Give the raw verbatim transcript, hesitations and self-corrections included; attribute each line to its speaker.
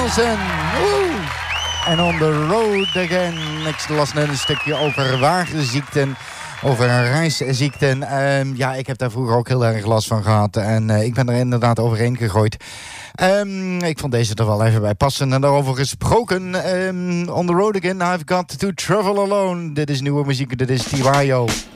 Speaker 1: Nelson. Woe! En on the road again. Ik las net een stukje over wagenziekten. Over reisziekten. Um, ja, ik heb daar vroeger ook heel erg last van gehad. En uh, ik ben er inderdaad overheen gegooid. Um, ik vond deze er wel even bij passen. En daarover gesproken. Um, on the road again, I've got to travel alone. Dit is nieuwe muziek, dit is Tiwayo.